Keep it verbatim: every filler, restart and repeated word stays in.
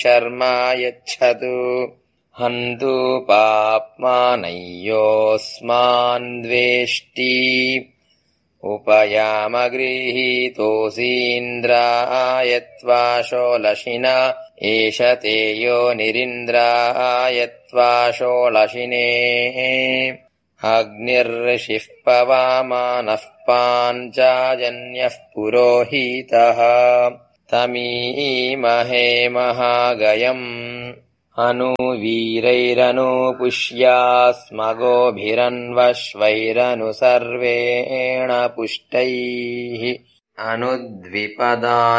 शर्मा यच्छतु हन्तु पाप्मानय्योऽस्मान् द्वेष्टि उपयामगृहीतोऽसीन्द्राय त्वा शोलशिना एष ते योनिरिन्द्राय त्वा शोलशिने अग्निर्षिः पवामानः पाञ्चाजन्यः पुरोहितः तमीमहे महागयम् अनुवीरैरनुपुष्यास्मगोभिरन्वश्वैरनु सर्वेण पुष्टैः अनुद्विपदानि